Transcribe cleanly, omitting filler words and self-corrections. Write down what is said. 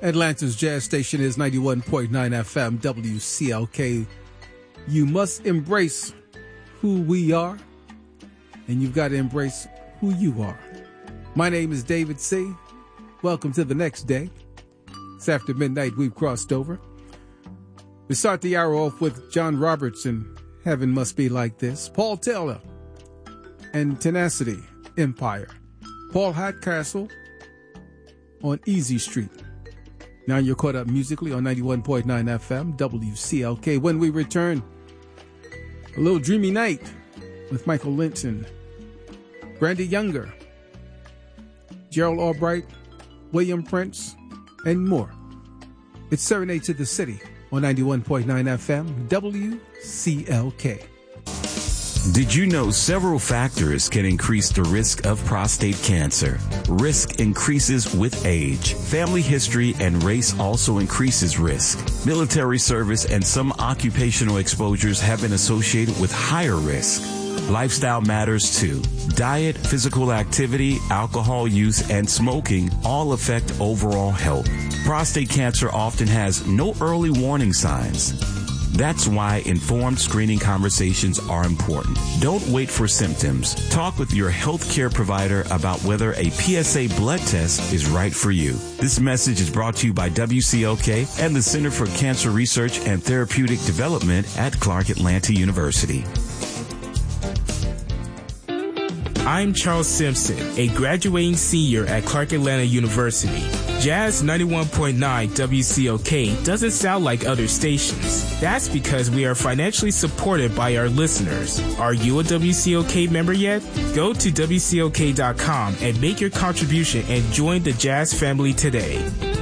Atlanta's jazz station is 91.9 FM WCLK. You must embrace who we are, and you've got to embrace who you are. My name is David C. Welcome to the next day. It's after midnight. We've crossed over. We start the hour off with John Robertson, Heaven Must Be Like This. Paul Taylor and Tenacity, Empire. Paul Hardcastle on Easy Street. Now you're caught up musically on 91.9 FM WCLK. When we return, a little dreamy night with Michael Linton, Brandy Younger, Gerald Albright, William Prince, and more. It's Serenade to the City on 91.9 FM WCLK. Did you know several factors can increase the risk of prostate cancer? Risk increases with age. Family history and race also increases risk. Military service and some occupational exposures have been associated with higher risk. Lifestyle matters too. Diet, physical activity, alcohol use, and smoking all affect overall health. Prostate cancer often has no early warning signs. That's why informed screening conversations are important. Don't wait for symptoms. Talk with your healthcare provider about whether a PSA blood test is right for you. This message is brought to you by WCLK and the Center for Cancer Research and Therapeutic Development at Clark Atlanta University. I'm Charles Simpson, a graduating senior at Clark Atlanta University. Jazz 91.9 WCLK doesn't sound like other stations. That's because we are financially supported by our listeners. Are you a WCLK member yet? Go to WCLK.com and make your contribution and join the Jazz family today.